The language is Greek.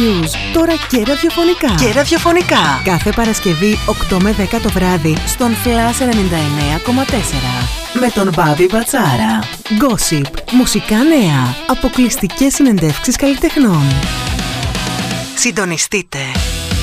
news, τώρα και ραδιοφωνικά. Κάθε Παρασκευή 8 με 10 το βράδυ στον Flash 99,4. Με τον Μπάμπη Μπατσάρα. Gossip, μουσικά νέα, αποκλειστικές συνεντεύξεις καλλιτεχνών. Συντονιστείτε.